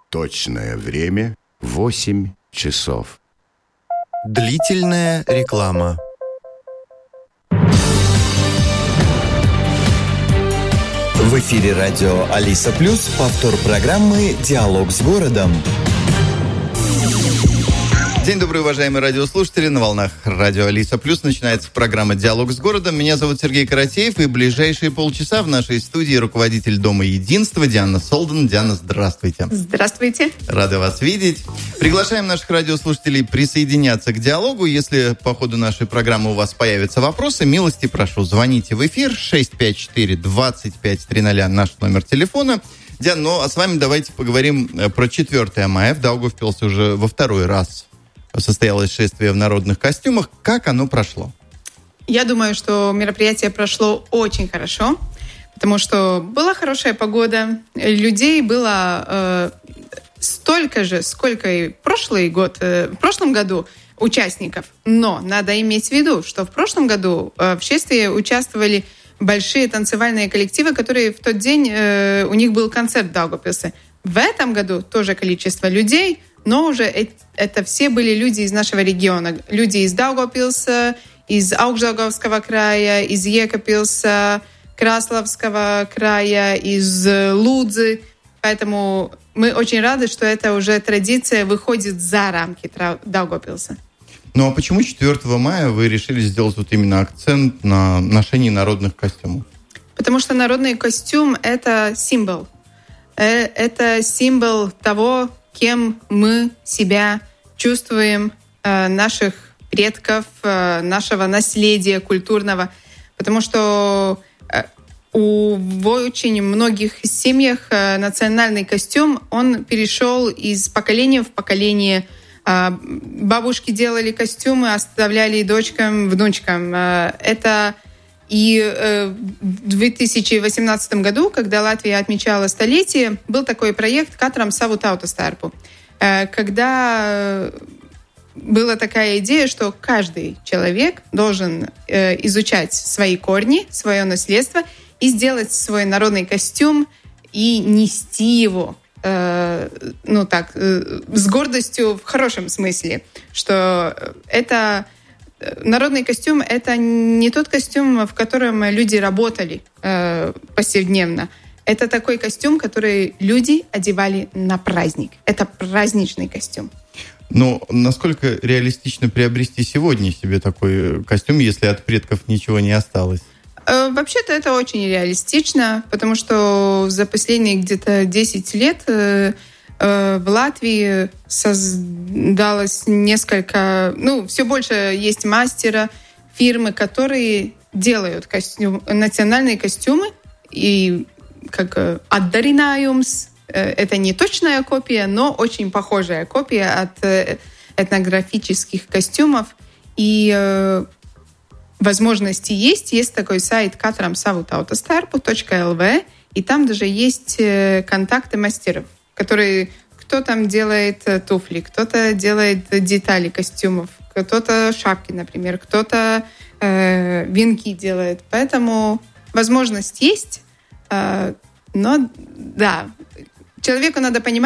Точное время 8 часов. Длительная реклама. В эфире радио Алиса Плюс, повтор программы «Диалог с городом». День добрый, уважаемые радиослушатели. На волнах радио Алиса Плюс начинается программа «Диалог с городом». Меня зовут Сергей Каратеев, и ближайшие полчаса в нашей студии руководитель Дома единства Диана Солден. Диана, здравствуйте. Здравствуйте. Рады вас видеть. Приглашаем наших радиослушателей присоединяться к диалогу. Если по ходу нашей программы у вас появятся вопросы, милости прошу, звоните в эфир 654-2530, наш номер телефона. Диана, ну а с вами давайте поговорим про 4 мая. В Даугавпилсе уже во второй раз состоялось шествие в народных костюмах. Как оно прошло? Я думаю, что мероприятие прошло очень хорошо, потому что была хорошая погода, людей было столько же, сколько и в прошлом году участников. Но надо иметь в виду, что в прошлом году в шествии участвовали большие танцевальные коллективы, которые в тот день у них был концерт в Даугавпилсе. В этом году тоже количество людей, но уже это все были люди из нашего региона. Люди из Даугавпилса, из Аugstdaugavskого края, из Jēkabpilsa, Краславского края, из Лудзы. Поэтому мы очень рады, что эта уже традиция выходит за рамки Даугавпилса. Ну а почему 4 мая вы решили сделать вот именно акцент на ношении народных костюмов? Потому что народный костюм – это символ. Это символ того, кем мы себя чувствуем, наших предков, нашего наследия культурного. Потому что в очень многих семьях национальный костюм, он перешел из поколения в поколение. Бабушки делали костюмы, оставляли дочкам, внучкам. Это и в 2018 году, когда Латвия отмечала столетие, был такой проект «Катрам саву таутастарпу», когда была такая идея, что каждый человек должен изучать свои корни, свое наследство и сделать свой народный костюм и нести его с гордостью в хорошем смысле, что это народный костюм — это не тот костюм, в котором люди работали повседневно. Это такой костюм, который люди одевали на праздник. Это праздничный костюм. Ну, насколько реалистично приобрести сегодня себе такой костюм, если от предков ничего не осталось? Вообще-то это очень реалистично, потому что за последние где-то 10 лет в Латвии создалось несколько... все больше есть мастера, фирмы, которые делают национальные костюмы. И как atdarinājums, это не точная копия, но очень похожая копия от этнографических костюмов. И возможности есть. Есть такой сайт katram savu tautastārpu.lv, и там даже есть контакты мастеров, которые, кто там делает туфли, кто-то делает детали костюмов, кто-то шапки, например, кто-то венки делает. Поэтому возможность есть, но да, человеку надо понимать,